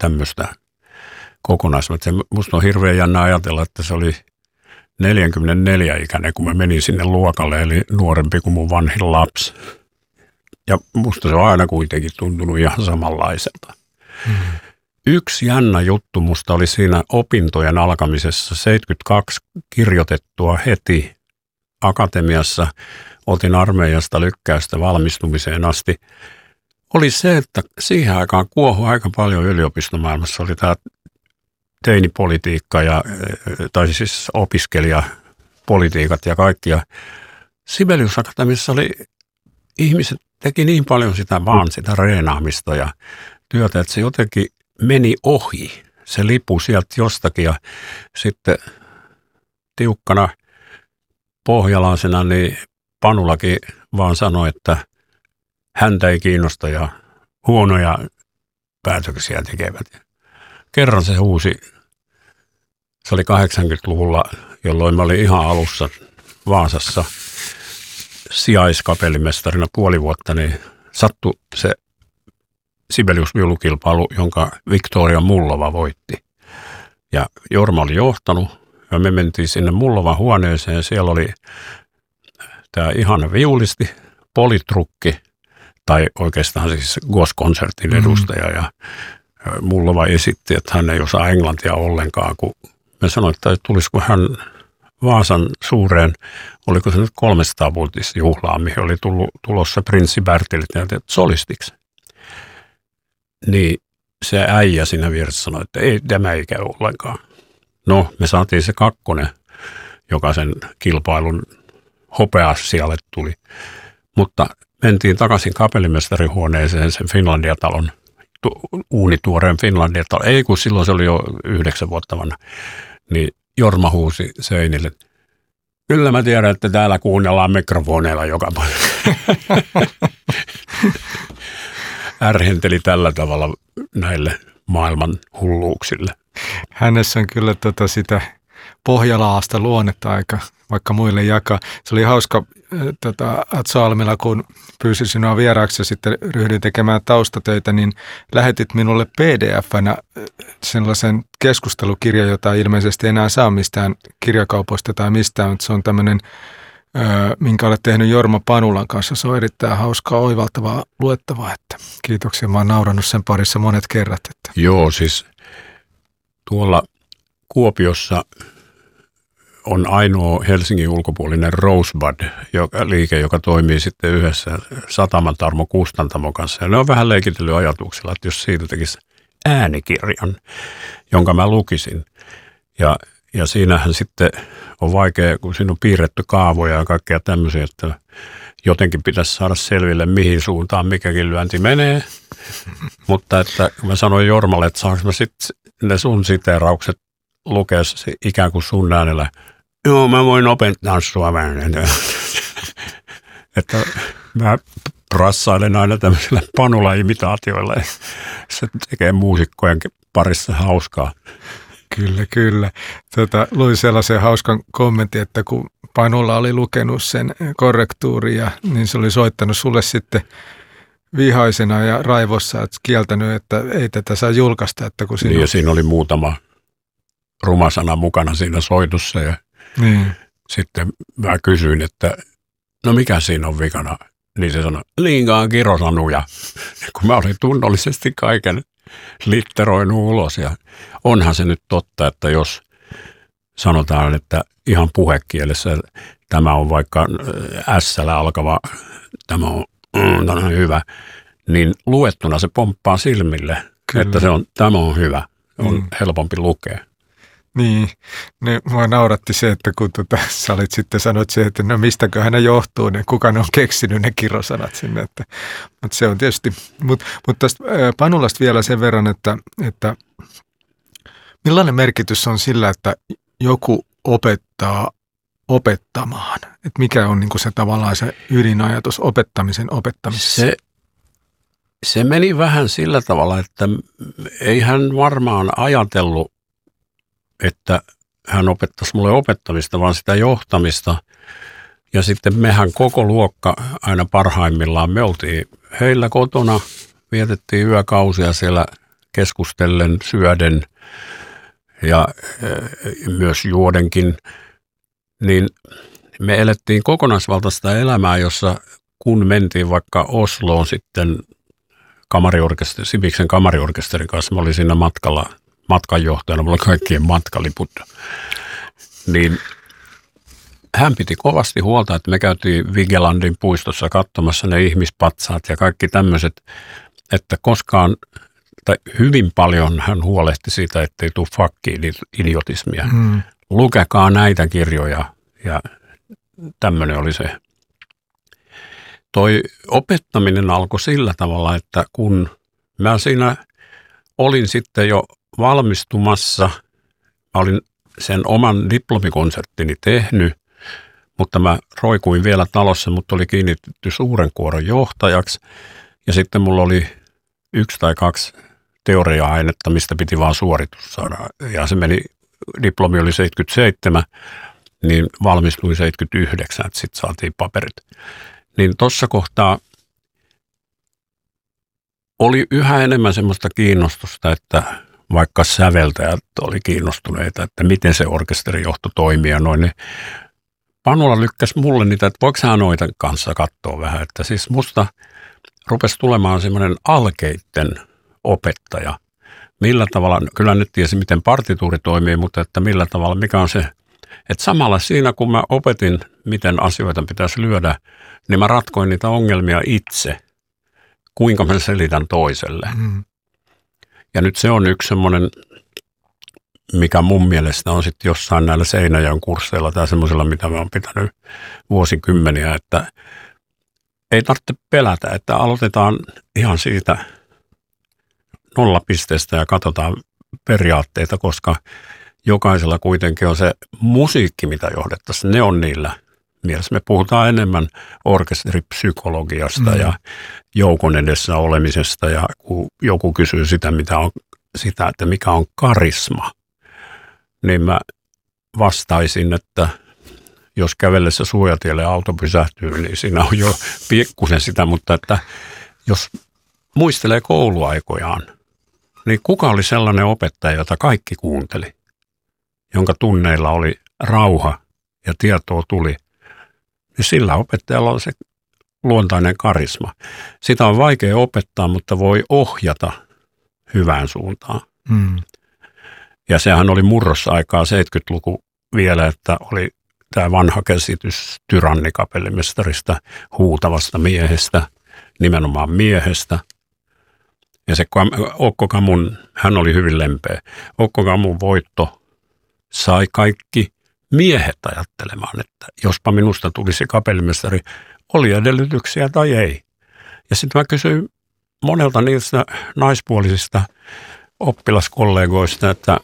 tämmöistä kokonaisuutta. Musta on hirveän jännä ajatella, että se oli 44-ikäinen, kun mä menin sinne luokalle, eli nuorempi kuin mun vanhin lapsi. Ja musta se on aina kuitenkin tuntunut ihan samanlaiselta. Yksi jännä juttu musta oli siinä opintojen alkamisessa 72 kirjoitettua heti akatemiassa. Otin armeijasta lykkäystä valmistumiseen asti. Oli se, että siihen aikaan kuohui aika paljon yliopistomaailmassa. Oli tämä teinipolitiikka tai siis opiskelijapolitiikat ja kaikki. Ja Sibelius Akatemiassa oli ihmiset teki niin paljon sitä reenaamista ja työtä, että se jotenkin meni ohi. Se lipui sieltä jostakin ja sitten tiukkana pohjalaisena niin Panulakin vaan sanoi, että häntä ei kiinnosta ja huonoja päätöksiä tekevät. Kerran se huusi, se oli 80-luvulla, jolloin mä olin ihan alussa Vaasassa sijaiskapellimestarina puoli vuotta, niin sattui se Sibelius-viulukilpailu, jonka Victoria Mullova voitti. Ja Jorma oli johtanut ja me mentiin sinne Mullovan huoneeseen. Siellä oli tämä ihana viulisti, politrukki tai oikeastaan siis gospel-konsertin edustaja ja Mullova esitti, että hän ei osaa englantia ollenkaan, kun me sanoin, että tulisiko hän Vaasan suureen, oliko se nyt 300-vuotisjuhlaan, mihin oli tulossa prinssi Bertilit ja solistiksi. Niin se äijä siinä vieressä sanoi, että ei tämä ei käy ollenkaan. No, me saatiin se kakkonen, joka sen kilpailun hopeasialle tuli. Mutta mentiin takaisin kapellimestarihuoneeseen sen Finlandia-talon, uunituoreen Finlandia-talon. Ei, kun silloin se oli jo 9 vuotta vanha. Niin Jorma huusi seinille, kyllä mä tiedän, että täällä kuunnellaan mikrofoneilla joka paikassa. Ärhenteli tällä tavalla näille maailman hulluuksille. Hänessä on kyllä sitä pohjalaasta luonnetta aika, vaikka muille jakaa. Se oli hauska Atso Almila, kun pyysin sinua vieraaksi ja sitten ryhdyin tekemään taustatöitä, niin lähetit minulle PDF-nä sellaisen keskustelukirjan, jota ilmeisesti enää saa mistään kirjakaupoista tai mistään, mutta se on tämmöinen, minkä olet tehnyt Jorma Panulan kanssa. Se on erittäin hauskaa, oivaltavaa luettavaa, että kiitoksia. Mä oon naurannut sen parissa monet kerrat. Että. Joo, siis tuolla Kuopiossa on ainoa Helsingin ulkopuolinen Rosebud-liike, joka toimii sitten yhdessä Sataman Tarmo Kustantamon kanssa. Ja ne on vähän leikitellyt ajatuksella, että jos siitä tekisi äänikirjan, jonka mä lukisin. Ja siinähän sitten on vaikea, kun siinä on piirretty kaavoja ja kaikkea tämmöisiä, että jotenkin pitäisi saada selville, mihin suuntaan mikäkin lyönti menee. Mutta että mä sanoin Jormalle, että saanko mä sitten ne sun siteeraukset lukea ikään kuin sun äänellä. Joo, mä voin opettaa sua vähän. Että mä prassailen aina tämmöisillä Panula-imitaatioilla. Se tekee muusikkojen parissa hauskaa. Kyllä. Luin sellaisen hauskan kommentin, että kun Panula oli lukenut sen korrektuuria, niin se oli soittanut sulle sitten vihaisena ja raivossa, että kieltänyt, että ei tätä saa julkaista. Että kun niin, ja siinä oli muutama rumasana mukana siinä soitossa ja sitten mä kysyin, että no mikä siinä on vikana? Niin se sanoi, liinkaan kirosanuja, kun mä olin tunnollisesti kaiken litteroinut ulos. Ja onhan se nyt totta, että jos sanotaan, että ihan puhekielessä tämä on vaikka S-llä alkava, tämä on hyvä, niin luettuna se pomppaa silmille, kyllä, että tämä on hyvä, on helpompi lukea. Niin, mua nauratti se, että kun sä olit sitten sanoit se, että no mistäköhän ne johtuu, ne, kuka ne on keksinyt ne kirosanat sinne. Mutta se on tietysti, mutta tästä Panulasta vielä sen verran, että millainen merkitys on sillä, että joku opettaa opettamaan? Että mikä on niinku se tavallaan se ydinajatus opettamisessa? Se meni vähän sillä tavalla, että ei hän varmaan ajatellut, että hän opettaisi mulle opettamista, vaan sitä johtamista. Ja sitten mehän koko luokka aina parhaimmillaan, me oltiin heillä kotona, vietettiin yökausia siellä keskustellen, syöden ja myös juodenkin, niin me elettiin kokonaisvaltaista elämää, jossa kun mentiin vaikka Osloon sitten Sibiksen kamariorkesterin kanssa, mä olin siinä matkanjohtajana, mulla oli kaikkien matkaliput, niin hän piti kovasti huolta, että me käytiin Vigelandin puistossa katsomassa ne ihmispatsaat ja kaikki tämmöiset, että koskaan, tai hyvin paljon hän huolehti siitä, ettei tule fakki-idiotismia. Lukekaa näitä kirjoja ja tämmöinen oli se. Toi opettaminen alkoi sillä tavalla, että kun mä siinä olin sitten jo valmistumassa, mä olin sen oman diplomikonserttini tehnyt, mutta mä roikuin vielä talossa, mutta oli kiinnitetty suuren kuoron johtajaksi ja sitten mulla oli 1 tai 2 teoria-ainetta, mistä piti vaan suoritus saada ja se meni, diplomi oli 77, niin valmistui 79, että sitten saatiin paperit. Niin tuossa kohtaa oli yhä enemmän semmoista kiinnostusta, että vaikka säveltäjät oli kiinnostuneita, että miten se orkesterijohto toimii ja noin, niin Panula lykkäsi mulle niitä, että voiko sä noita kanssa katsoa vähän, että siis musta rupesi tulemaan semmoinen alkeitten opettaja. Millä tavalla, kyllä nyt tiesi miten partituuri toimii, mutta että millä tavalla, mikä on se, että samalla siinä kun mä opetin, miten asioita pitäisi lyödä, niin mä ratkoin niitä ongelmia itse, kuinka mä selitän toiselle. Ja nyt se on yksi semmoinen, mikä mun mielestä on sitten jossain näillä Seinäjoen kursseilla tai semmoisilla, mitä mä oon pitänyt vuosikymmeniä, että ei tarvitse pelätä, että aloitetaan ihan siitä nollapisteestä ja katsotaan periaatteita, koska jokaisella kuitenkin on se musiikki, mitä johdettaisiin, ne on niillä mielessä. Me puhutaan enemmän orkesteripsykologiasta ja joukon edessä olemisesta ja kun joku kysyy sitä, että mikä on karisma, niin mä vastaisin, että jos kävellessä suojatielle auto pysähtyy, niin siinä on jo pikkusen sitä, mutta että jos muistelee kouluaikojaan, niin kuka oli sellainen opettaja, jota kaikki kuunteli, jonka tunneilla oli rauha ja tietoa tuli, niin sillä opettajalla on se luontainen karisma. Sitä on vaikea opettaa, mutta voi ohjata hyvään suuntaan. Ja sehän oli murrosaikaa 70-luku vielä, että oli tämä vanha käsitys tyrannikapellimestarista, huutavasta miehestä, nimenomaan miehestä. Ja se Okko Kamun, hän oli hyvin lempeä. Okko Kamun voitto sai kaikki miehet ajattelemaan, että jospa minusta tulisi kapellimestari, oli edellytyksiä tai ei. Ja sitten mä kysyin monelta niistä naispuolisista oppilaskollegoista, että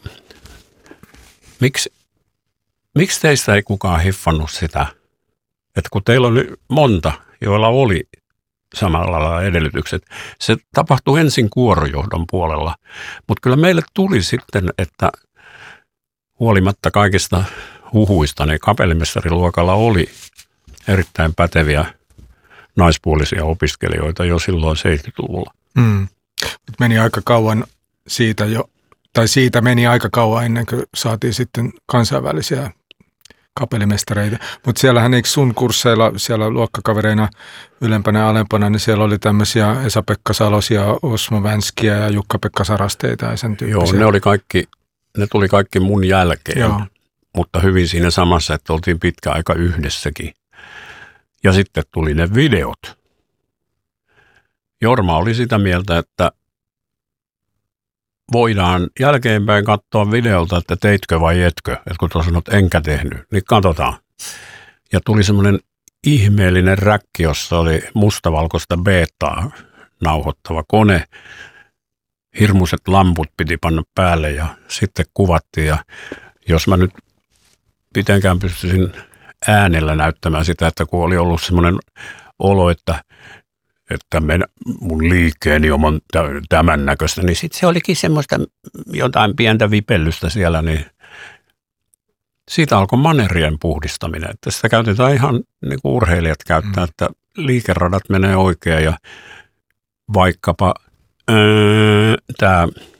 miksi teistä ei kukaan hiffannut sitä, että kun teillä oli monta, joilla oli samalla lailla edellytykset, se tapahtui ensin kuorojohdon puolella, mutta kyllä meille tuli sitten, että huolimatta kaikista huhuista, niin kapellimestariluokalla oli erittäin päteviä naispuolisia opiskelijoita jo silloin 70-luvulla. Meni aika kauan siitä meni aika kauan ennen kuin saatiin sitten kansainvälisiä kapellimestareita. Mutta siellähän eikö sun kursseilla, siellä luokkakavereina ylempänä ja alempana, niin siellä oli tämmöisiä Esa-Pekka Salosia, Osmo Vänskiä ja Jukka-Pekka Sarasteita ja sen tyyppisiä. Joo, ne tuli kaikki mun jälkeen, mutta hyvin siinä samassa, että oltiin pitkä aika yhdessäkin. Ja sitten tuli ne videot. Jorma oli sitä mieltä, että voidaan jälkeenpäin katsoa videolta, että teitkö vai etkö. Että kun tuossa sanot, enkä tehnyt, niin katsotaan. Ja tuli semmoinen ihmeellinen räkki, jossa oli mustavalkoista betaa nauhoittava kone. Hirmuiset lamput piti panna päälle ja sitten kuvattiin. Ja jos mä nyt mitenkään pystyisin äänellä näyttämään sitä, että kun oli ollut semmoinen olo, että mun liikkeeni on tämän näköistä, niin sitten se olikin semmoista jotain pientä vipellystä siellä, niin siitä alkoi manerien puhdistaminen. Että sitä käytetään ihan niin kuin urheilijat käyttää, että liikeradat menee oikein ja vaikkapa tämä